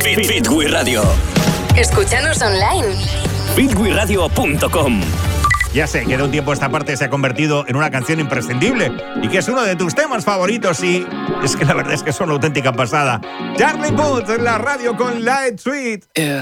Fitwi Radio. Escúchanos online. fitwiradio.com. Ya sé que de un tiempo a esta parte se ha convertido en una canción imprescindible y que es uno de tus temas favoritos y es que la verdad es que son una auténtica pasada. Charlie Puth en la radio con Light Sweet.